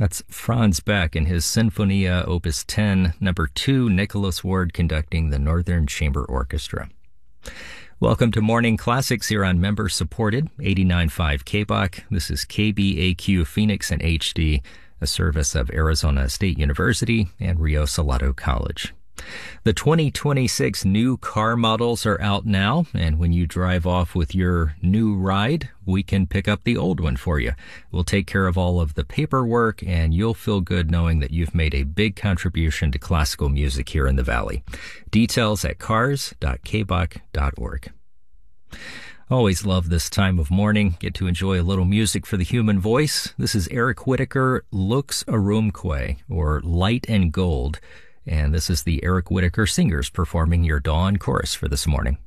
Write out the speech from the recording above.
That's Franz Beck and his Sinfonia Opus 10, number 2, Nicholas Ward conducting the Northern Chamber Orchestra. Welcome to Morning Classics here on member-supported 89.5 KBOC. This is KBAQ Phoenix in HD, a service of Arizona State University and Rio Salado College. The 2026 new car models are out now, and when you drive off with your new ride, we can pick up the old one for you. We'll take care of all of the paperwork, and you'll feel good knowing that you've made a big contribution to classical music here in the Valley. Details at cars.kboc.org. Always love this time of morning. Get to enjoy a little music for the human voice. This is Eric Whitacre, Lux Arumque, or Light and Gold. And this is the Eric Whitacre Singers performing your dawn chorus for this morning.